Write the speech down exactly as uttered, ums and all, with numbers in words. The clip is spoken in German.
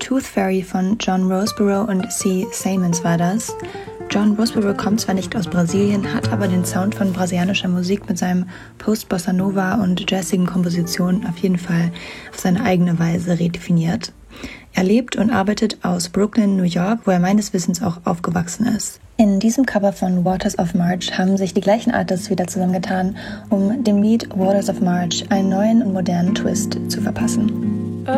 Tooth Fairy von John Roseborough und C. Simons war das. John Roseborough kommt zwar nicht aus Brasilien, hat aber den Sound von brasilianischer Musik mit seinem Post-Bossa Nova und jazzigen Kompositionen auf jeden Fall auf seine eigene Weise redefiniert. Er lebt und arbeitet aus Brooklyn, New York, wo er meines Wissens auch aufgewachsen ist. In diesem Cover von Waters of March haben sich die gleichen Artists wieder zusammengetan, um dem Lied Waters of March einen neuen und modernen Twist zu verpassen.